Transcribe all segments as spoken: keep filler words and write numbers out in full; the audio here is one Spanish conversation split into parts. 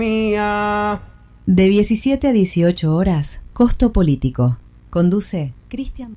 De diecisiete a dieciocho horas, Costo Político. Conduce Cristian.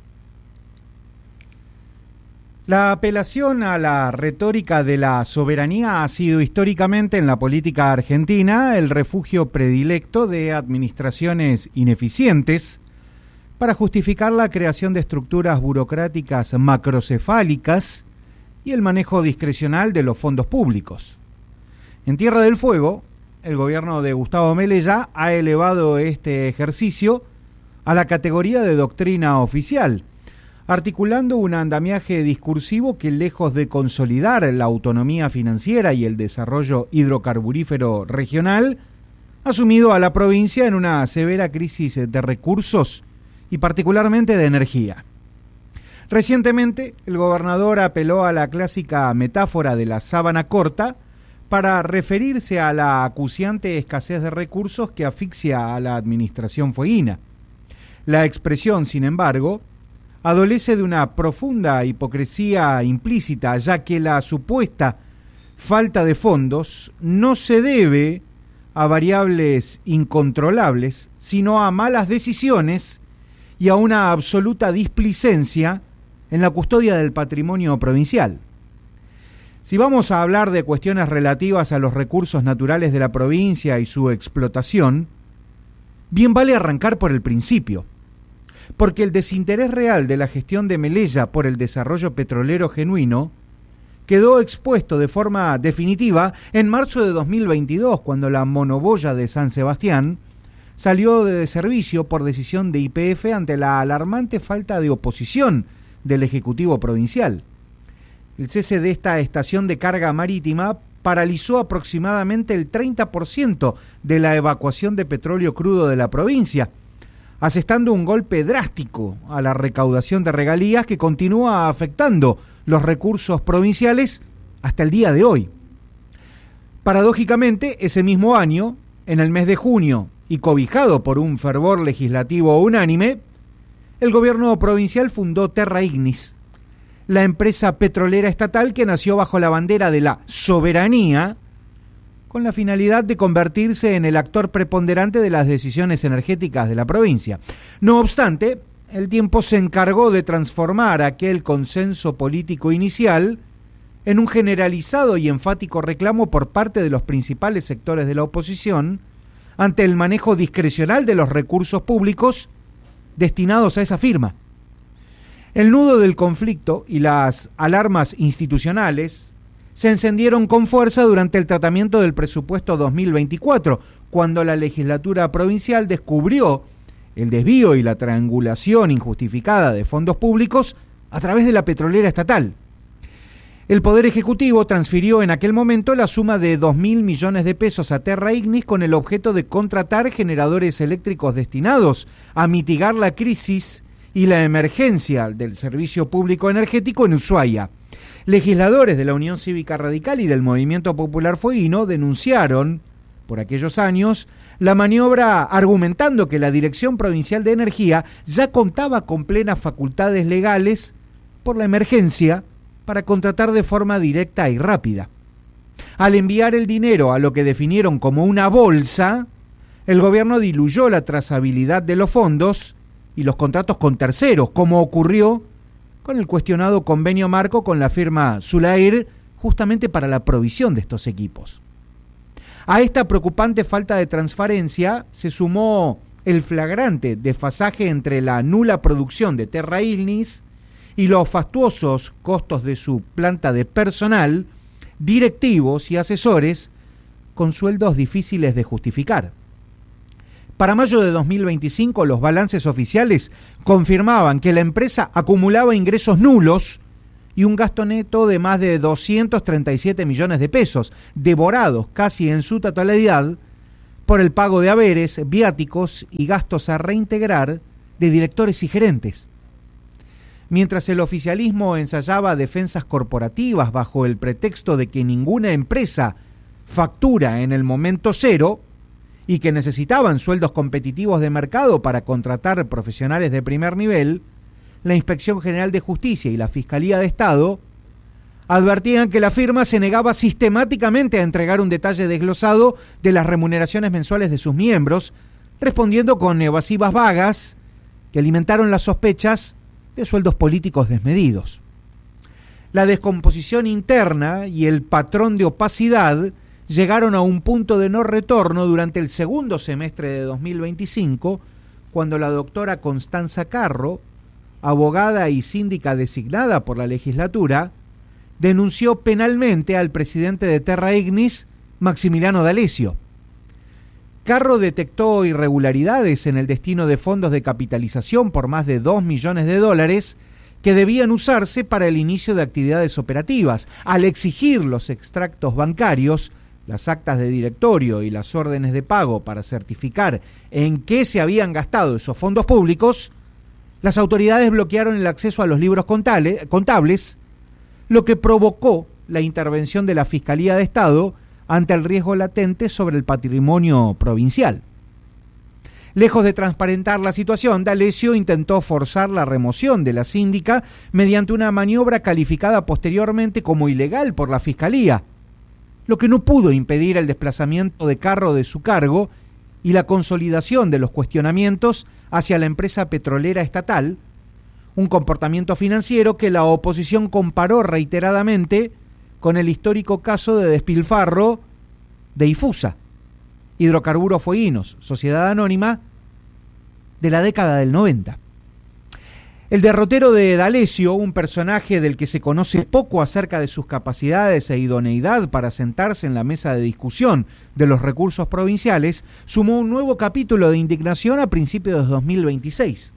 La apelación a la retórica de la soberanía ha sido históricamente en la política argentina el refugio predilecto de administraciones ineficientes para justificar la creación de estructuras burocráticas macrocefálicas y el manejo discrecional de los fondos públicos. En Tierra del Fuego, el gobierno de Gustavo Melella ha elevado este ejercicio a la categoría de doctrina oficial, articulando un andamiaje discursivo que, lejos de consolidar la autonomía financiera y el desarrollo hidrocarburífero regional, ha sumido a la provincia en una severa crisis de recursos y particularmente de energía. Recientemente, el gobernador apeló a la clásica metáfora de la sábana corta para referirse a la acuciante escasez de recursos que asfixia a la administración fueguina. La expresión, sin embargo, adolece de una profunda hipocresía implícita, ya que la supuesta falta de fondos no se debe a variables incontrolables, sino a malas decisiones y a una absoluta displicencia en la custodia del patrimonio provincial. Si vamos a hablar de cuestiones relativas a los recursos naturales de la provincia y su explotación, bien vale arrancar por el principio, porque el desinterés real de la gestión de Melella por el desarrollo petrolero genuino quedó expuesto de forma definitiva en marzo de dos mil veintidós, cuando la monoboya de San Sebastián salió de servicio por decisión de Y P F ante la alarmante falta de oposición del Ejecutivo Provincial. El cese de esta estación de carga marítima paralizó aproximadamente el treinta por ciento de la evacuación de petróleo crudo de la provincia, asestando un golpe drástico a la recaudación de regalías que continúa afectando los recursos provinciales hasta el día de hoy. Paradójicamente, ese mismo año, en el mes de junio, y cobijado por un fervor legislativo unánime, el gobierno provincial fundó Terra Ignis, la empresa petrolera estatal que nació bajo la bandera de la soberanía, con la finalidad de convertirse en el actor preponderante de las decisiones energéticas de la provincia. No obstante, el tiempo se encargó de transformar aquel consenso político inicial en un generalizado y enfático reclamo por parte de los principales sectores de la oposición ante el manejo discrecional de los recursos públicos destinados a esa firma. El nudo del conflicto y las alarmas institucionales se encendieron con fuerza durante el tratamiento del presupuesto dos mil veinticuatro, cuando la legislatura provincial descubrió el desvío y la triangulación injustificada de fondos públicos a través de la petrolera estatal. El Poder Ejecutivo transfirió en aquel momento la suma de dos mil millones de pesos a Terra Ignis con el objeto de contratar generadores eléctricos destinados a mitigar la crisis y la emergencia del servicio público energético en Ushuaia. Legisladores de la Unión Cívica Radical y del Movimiento Popular Fueguino denunciaron, por aquellos años, la maniobra argumentando que la Dirección Provincial de Energía ya contaba con plenas facultades legales por la emergencia para contratar de forma directa y rápida. Al enviar el dinero a lo que definieron como una bolsa, el gobierno diluyó la trazabilidad de los fondos y los contratos con terceros, como ocurrió con el cuestionado convenio marco con la firma Sulair, justamente para la provisión de estos equipos. A esta preocupante falta de transparencia se sumó el flagrante desfasaje entre la nula producción de Terra Ignis y los fastuosos costos de su planta de personal, directivos y asesores con sueldos difíciles de justificar. Para mayo de dos mil veinticinco, los balances oficiales confirmaban que la empresa acumulaba ingresos nulos y un gasto neto de más de doscientos treinta y siete millones de pesos, devorados casi en su totalidad por el pago de haberes, viáticos y gastos a reintegrar de directores y gerentes. Mientras el oficialismo ensayaba defensas corporativas bajo el pretexto de que ninguna empresa factura en el momento cero y que necesitaban sueldos competitivos de mercado para contratar profesionales de primer nivel, la Inspección General de Justicia y la Fiscalía de Estado advertían que la firma se negaba sistemáticamente a entregar un detalle desglosado de las remuneraciones mensuales de sus miembros, respondiendo con evasivas vagas que alimentaron las sospechas de sueldos políticos desmedidos. La descomposición interna y el patrón de opacidad llegaron a un punto de no retorno durante el segundo semestre de dos mil veinticinco, cuando la doctora Constanza Carro, abogada y síndica designada por la legislatura, denunció penalmente al presidente de Terra Ignis, Maximiliano D'Alessio. Carro detectó irregularidades en el destino de fondos de capitalización por más de dos millones de dólares que debían usarse para el inicio de actividades operativas. Al exigir los extractos bancarios, las actas de directorio y las órdenes de pago para certificar en qué se habían gastado esos fondos públicos, las autoridades bloquearon el acceso a los libros contables, lo que provocó la intervención de la Fiscalía de Estado ante el riesgo latente sobre el patrimonio provincial. Lejos de transparentar la situación, D'Alessio intentó forzar la remoción de la síndica mediante una maniobra calificada posteriormente como ilegal por la Fiscalía, lo que no pudo impedir el desplazamiento de Carro de su cargo y la consolidación de los cuestionamientos hacia la empresa petrolera estatal, un comportamiento financiero que la oposición comparó reiteradamente con el histórico caso de despilfarro de Ifusa, Hidrocarburos Fueguinos, sociedad anónima de la década del noventa. El derrotero de D'Alessio, un personaje del que se conoce poco acerca de sus capacidades e idoneidad para sentarse en la mesa de discusión de los recursos provinciales, sumó un nuevo capítulo de indignación a principios de dos mil veintiséis.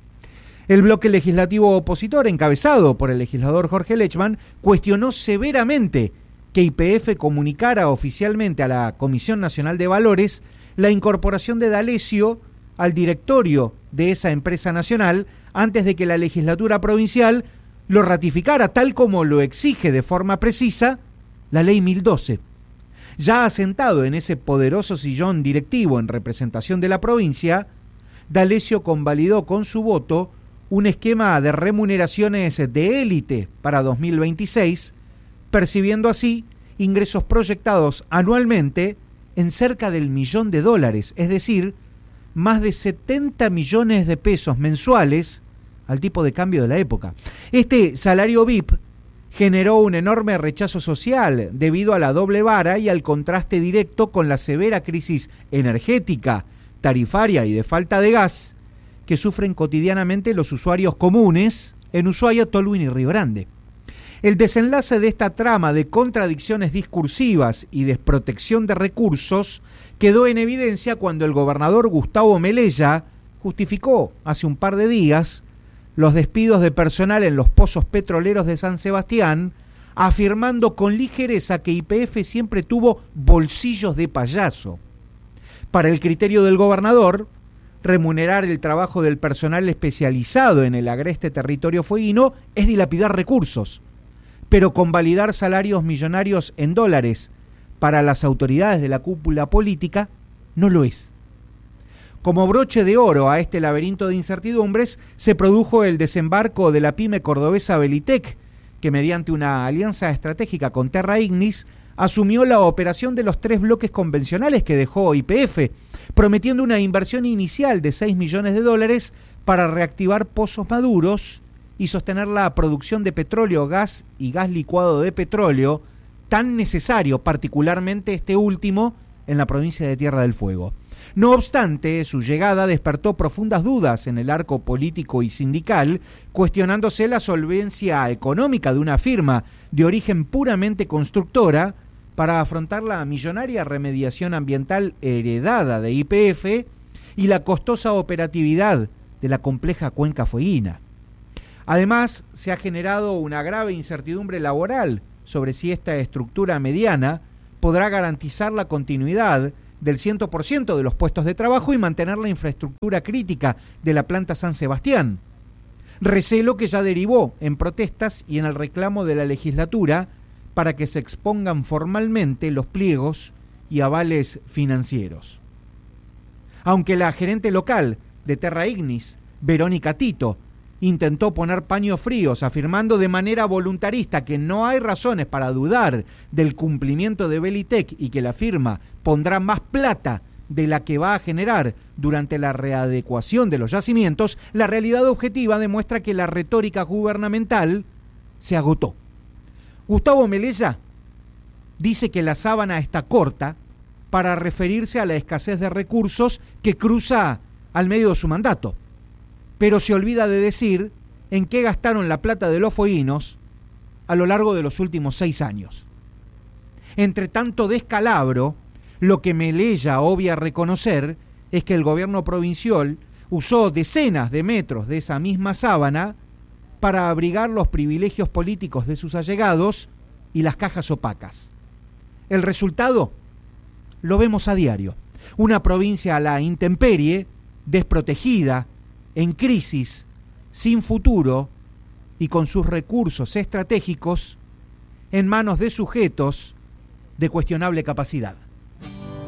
El bloque legislativo opositor, encabezado por el legislador Jorge Lechman, cuestionó severamente que Y P F comunicara oficialmente a la Comisión Nacional de Valores la incorporación de D'Alessio al directorio de esa empresa nacional antes de que la legislatura provincial lo ratificara, tal como lo exige de forma precisa la Ley mil doce. Ya asentado en ese poderoso sillón directivo en representación de la provincia, D'Alessio convalidó con su voto un esquema de remuneraciones de élite para dos mil veintiséis, percibiendo así ingresos proyectados anualmente en cerca del millón de dólares, es decir, más de setenta millones de pesos mensuales al tipo de cambio de la época. Este salario V I P generó un enorme rechazo social debido a la doble vara y al contraste directo con la severa crisis energética, tarifaria y de falta de gas que sufren cotidianamente los usuarios comunes en Ushuaia, Tolwyn y Río Grande. El desenlace de esta trama de contradicciones discursivas y desprotección de recursos quedó en evidencia cuando el gobernador Gustavo Melella justificó hace un par de días los despidos de personal en los pozos petroleros de San Sebastián, afirmando con ligereza que Y P F siempre tuvo bolsillos de payaso. Para el criterio del gobernador, remunerar el trabajo del personal especializado en el agreste territorio fueguino es dilapidar recursos, pero convalidar salarios millonarios en dólares para las autoridades de la cúpula política no lo es. Como broche de oro a este laberinto de incertidumbres, se produjo el desembarco de la pyme cordobesa Belitec, que mediante una alianza estratégica con Terra Ignis asumió la operación de los tres bloques convencionales que dejó Y P F, prometiendo una inversión inicial de seis millones de dólares para reactivar pozos maduros y sostener la producción de petróleo, gas y gas licuado de petróleo, tan necesario, particularmente este último, en la provincia de Tierra del Fuego. No obstante, su llegada despertó profundas dudas en el arco político y sindical, cuestionándose la solvencia económica de una firma de origen puramente constructora para afrontar la millonaria remediación ambiental heredada de Y P F y la costosa operatividad de la compleja cuenca fueguina. Además, se ha generado una grave incertidumbre laboral sobre si esta estructura mediana podrá garantizar la continuidad del cien por ciento de los puestos de trabajo y mantener la infraestructura crítica de la planta San Sebastián. Recelo que ya derivó en protestas y en el reclamo de la legislatura para que se expongan formalmente los pliegos y avales financieros. Aunque la gerente local de Terra Ignis, Verónica Tito, intentó poner paños fríos, afirmando de manera voluntarista que no hay razones para dudar del cumplimiento de Belitec y que la firma pondrá más plata de la que va a generar durante la readecuación de los yacimientos, la realidad objetiva demuestra que la retórica gubernamental se agotó. Gustavo Melella dice que la sábana está corta para referirse a la escasez de recursos que cruza al medio de su mandato, pero se olvida de decir en qué gastaron la plata de los fueguinos a lo largo de los últimos seis años. Entre tanto descalabro, lo que Melella obvia reconocer es que el gobierno provincial usó decenas de metros de esa misma sábana para abrigar los privilegios políticos de sus allegados y las cajas opacas. El resultado lo vemos a diario. Una provincia a la intemperie, desprotegida, en crisis, sin futuro y con sus recursos estratégicos en manos de sujetos de cuestionable capacidad.